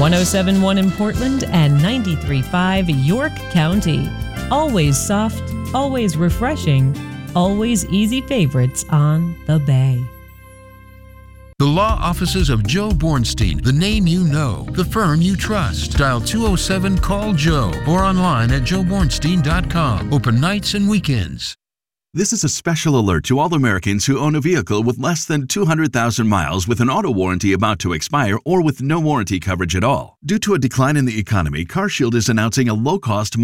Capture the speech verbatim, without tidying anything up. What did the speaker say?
one oh seven point one in Portland and ninety-three point five York County. Always soft, always refreshing, always easy favorites on the Bay. The law offices of Joe Bornstein, the name you know, the firm you trust. Dial two oh seven, call Joe or online at joe bornstein dot com. Open nights and weekends. This is a special alert to all Americans who own a vehicle with less than two hundred thousand miles with an auto warranty about to expire or with no warranty coverage at all. Due to a decline in the economy, CarShield is announcing a low-cost